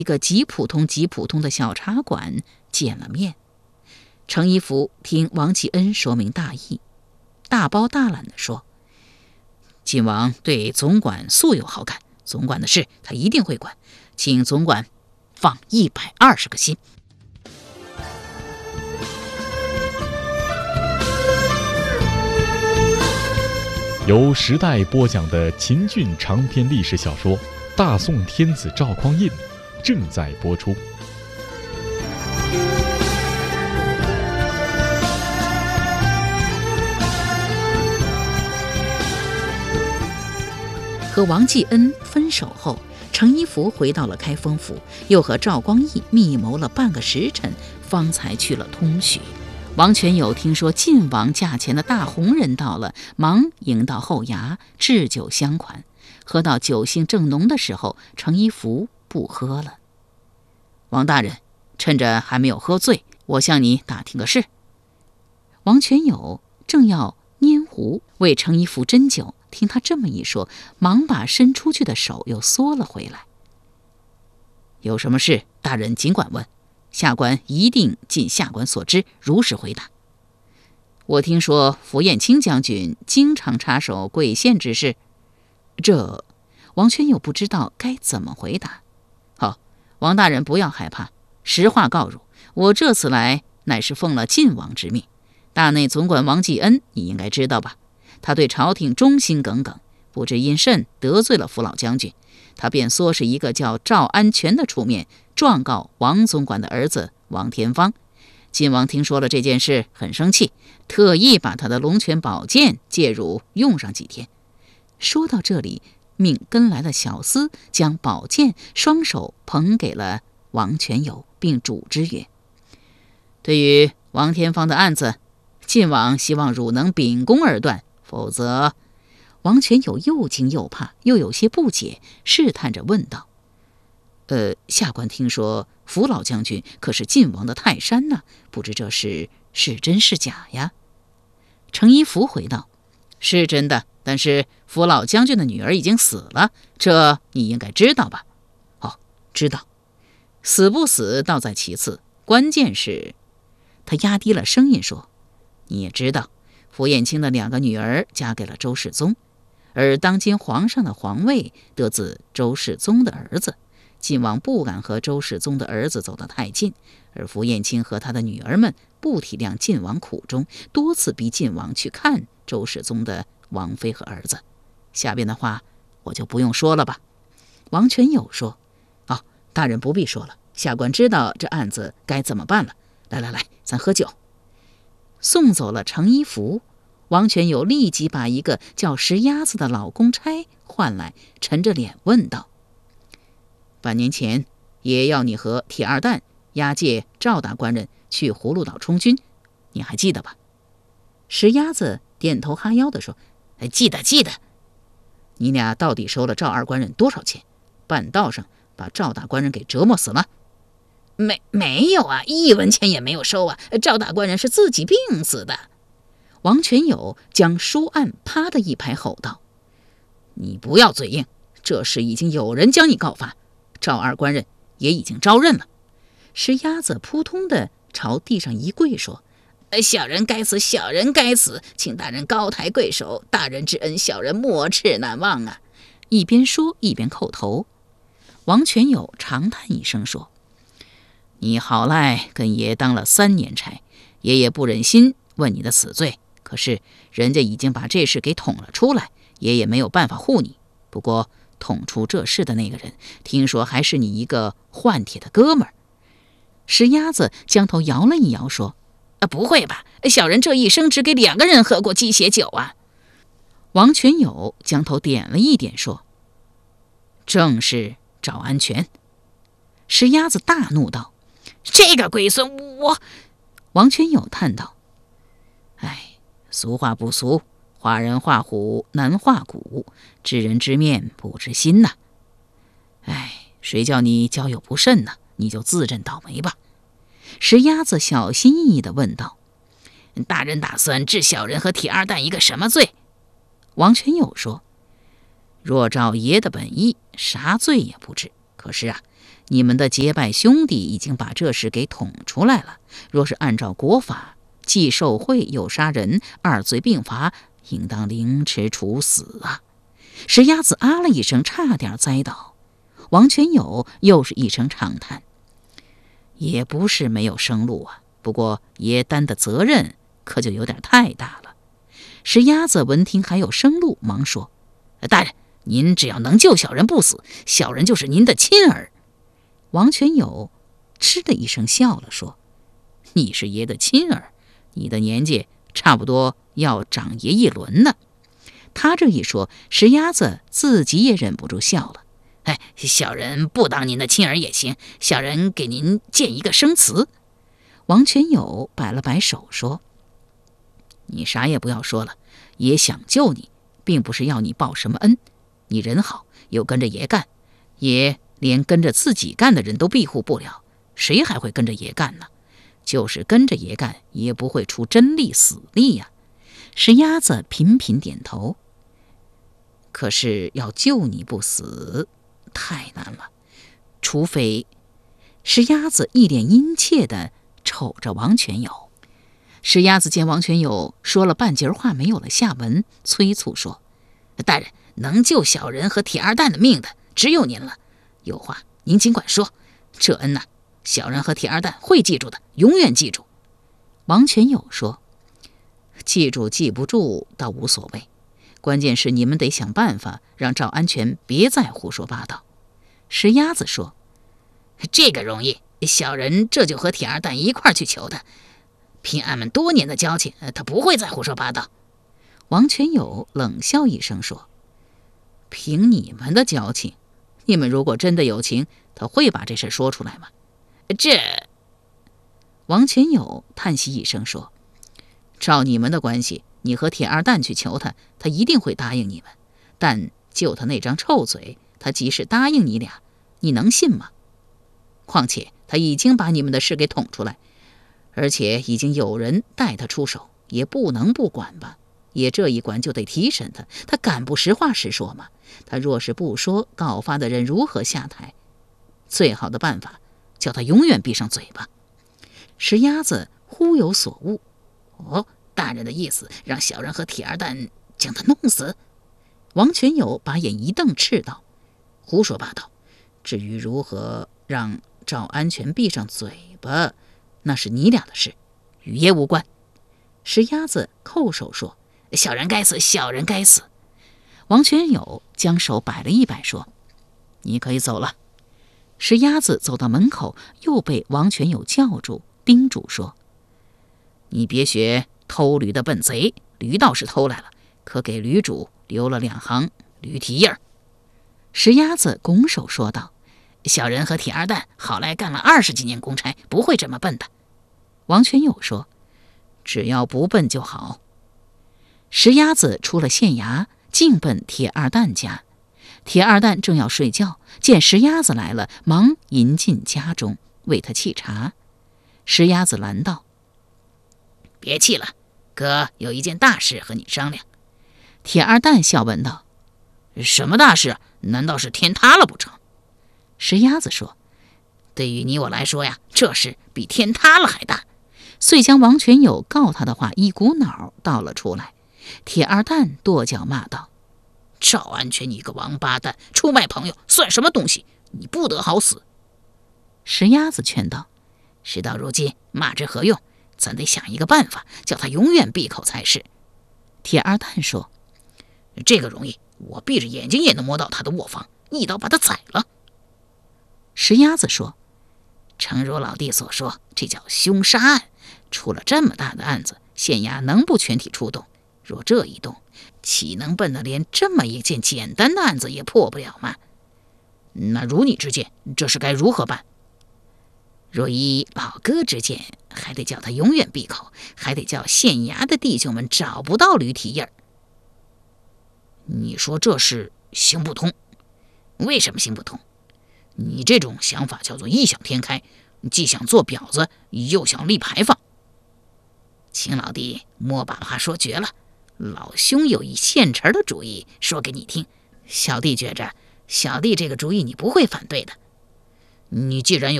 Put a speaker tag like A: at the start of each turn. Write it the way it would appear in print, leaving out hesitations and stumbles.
A: 一个极普通的小茶馆见了面。程一福听王继恩说明大意，大包大揽地说：“晋王对总管素有好感，总管的事他一定会管，请总管放120个心。”
B: 由时代播讲的秦俊长篇历史小说《大宋天子赵匡胤》正在播出。
A: 和王继恩分手后，程一福回到了开封府，又和赵光义密谋了半个时辰，方才去了通许。王全友听说晋王驾前的大红人到了，忙迎到后衙，置酒相款。喝到酒兴正浓的时候，程一福不喝了。王大人，趁着还没有喝醉，我向你打听个事。王全友正要拈壶为程一福斟酒，听他这么一说，忙把伸出去的手又缩了回来。有什么事，大人尽管问，下官一定尽下官所知，如实回答。我听说符彦卿将军经常插手贵县之事，这王全友不知道该怎么回答。好，王大人不要害怕，实话告汝，我这次来乃是奉了晋王之命。大内总管王继恩你应该知道吧，他对朝廷忠心耿耿，不知因甚得罪了符老将军，他便唆使一个叫赵安全的出面状告王总管的儿子王天芳。晋王听说了这件事很生气，特意把他的龙泉宝剑借汝用上几天。说到这里，命跟来的小厮将宝剑双手捧给了王全友，并嘱之曰：对于王天芳的案子，晋王希望汝能秉公而断，否则……王全友又惊又怕，又有些不解，试探着问道：下官听说符老将军可是晋王的泰山呢，不知这事是真是假呀？程一福回道：是真的，但是符老将军的女儿已经死了，这你应该知道吧？哦，知道。死不死倒在其次，关键是……他压低了声音说：你也知道，符彦卿的2个女儿嫁给了周世宗，而当今皇上的皇位得自周世宗的儿子。晋王不敢和周世宗的儿子走得太近，而符彦卿和他的女儿们不体谅晋王苦衷，多次逼晋王去看周世宗的王妃和儿子。下边的话我就不用说了吧。王全友说：大人不必说了，下官知道这案子该怎么办了。来，咱喝酒。送走了程一福，王全友立即把一个叫石鸭子的老公差唤来，沉着脸问道：半年前也要你和铁二蛋押解赵大官人去葫芦岛充军，你还记得吧？石鸭子点头哈腰地说：记得。你俩到底收了赵二官人多少钱？半道上把赵大官人给折磨死了？没有啊，1文钱也没有收啊，赵大官人是自己病死的。王全友将书案啪的一拍，吼道：你不要嘴硬，这事已经有人将你告发，赵二官人也已经招认了。石鸭子扑通的朝地上一跪说：小人该死，请大人高抬贵手，大人之恩，小人没齿难忘啊。一边说一边叩头。王全友长叹一声说：你好赖跟爷当了3年差，爷爷不忍心问你的死罪，可是人家已经把这事给捅了出来，爷爷没有办法护你。不过捅出这事的那个人，听说还是你一个换铁的哥们儿。石鸭子将头摇了一摇说：不会吧，小人这一生只给2个人喝过鸡血酒啊。王全友将头点了一点说：正是赵安全。石鸭子大怒道：这个龟孙我……王全友叹道：俗话不俗，画人画虎难画骨，知人知面不知心呐。谁叫你交友不慎呢？你就自认倒霉吧。石鸭子小心翼翼地问道：大人打算治小人和铁二蛋一个什么罪？王全友说：若照爷的本意，啥罪也不治。可是你们的结拜兄弟已经把这事给捅出来了，若是按照国法，既受贿又杀人，二罪并罚，应当凌迟处死啊！”石鸭子啊了一声，差点栽倒。王全友又是一声长叹：“也不是没有生路啊，不过爷担的责任可就有点太大了。”石鸭子闻听还有生路，忙说：“大人，您只要能救小人不死，小人就是您的亲儿。”王全友嗤的一声笑了，说：“你是爷的亲儿，你的年纪差不多要长爷一轮呢。”他这一说，石鸭子自己也忍不住笑了。“小人不当您的亲儿也行，小人给您建一个生词。”王全友摆了摆手说：“你啥也不要说了，爷想救你，并不是要你报什么恩。你人好，又跟着爷干，爷连跟着自己干的人都庇护不了，谁还会跟着爷干呢？就是跟着爷干，也不会出真力死力呀。”石鸭子频频点头。可是要救你不死，太难了，除非……石鸭子一脸殷切地瞅着王全友。石鸭子见王全友说了半截话没有了下文，催促说：“大人，能救小人和铁二蛋的命的只有您了，有话您尽管说，这恩呐，小人和铁二蛋会记住的，永远记住。”王全友说：“记住记不住倒无所谓，关键是你们得想办法让赵安全别再胡说八道。”石鸭子说：“这个容易，小人这就和铁二蛋一块去求他，凭俺们多年的交情，他不会再胡说八道。”王全友冷笑一声说：“凭你们的交情，你们如果真的有情，他会把这事说出来吗？”王全友叹息一声说：“照你们的关系，你和铁二蛋去求他，他一定会答应你们。但就他那张臭嘴，他即使答应你俩，你能信吗？况且他已经把你们的事给捅出来，而且已经有人带他出手，也不能不管吧？也这一管就得提审他，他敢不实话实说吗？他若是不说，告发的人如何下台？最好的办法，叫他永远闭上嘴巴。”石鸭子忽有所悟：“哦，大人的意思，让小人和铁二蛋将他弄死？”王全友把眼一瞪，斥道：“胡说八道！至于如何让赵安全闭上嘴巴，那是你俩的事，与爷无关。”石鸭子叩首说：“小人该死，小人该死。”王全友将手摆了一摆，说：“你可以走了。”石鸭子走到门口，又被王全友叫住，叮嘱说：“你别学偷驴的笨贼，驴倒是偷来了，可给驴主留了2行驴蹄印儿。”石鸭子拱手说道：“小人和铁二蛋好赖干了20几年公差，不会这么笨的。”王全友说：“只要不笨就好。”石鸭子出了县衙，径奔铁二蛋家。铁二蛋正要睡觉，见石鸭子来了，忙迎进家中为他沏茶。石鸭子拦道：“别气了，哥有一件大事和你商量。”铁二蛋笑问道：“什么大事？难道是天塌了不成？”石鸭子说：“对于你我来说呀，这事比天塌了还大。”遂将王全友告他的话一股脑道了出来。铁二蛋跺脚骂道：“赵安全，你个王八蛋，出卖朋友算什么东西？你不得好死！”石鸭子劝道：“事到如今，骂之何用？咱得想一个办法，叫他永远闭口才是。”铁二蛋说：“这个容易，我闭着眼睛也能摸到他的卧房，一刀把他宰了。”石鸭子说：“诚如老弟所说，这叫凶杀案，出了这么大的案子，县衙能不全体出动？若这一动，岂能笨得连这么一件简单的案子也破不了吗？那如你之见，这事该如何办？”“若依老哥之见，还得叫他永远闭口，还得叫县衙的弟兄们找不到驴蹄印儿。”“你说这事行不通？”“为什么行不通？你这种想法叫做异想天开，既想做婊子，又想立牌坊。请老弟莫把话说绝了，老兄有一现成的主意说给你听，小弟觉着小弟这个主意你不会反对的。”“
C: 你既然